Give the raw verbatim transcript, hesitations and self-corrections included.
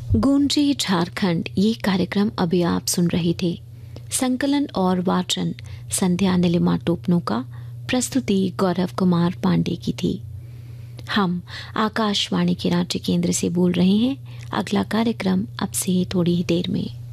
गूंजी झारखंड, ये कार्यक्रम अभी आप सुन रहे थे। संकलन और वाचन संध्या नीलिमा टोपनो का, प्रस्तुति गौरव कुमार पांडे की थी। हम आकाशवाणी के रांची केंद्र से बोल रहे हैं। अगला कार्यक्रम अब से थोड़ी ही देर में।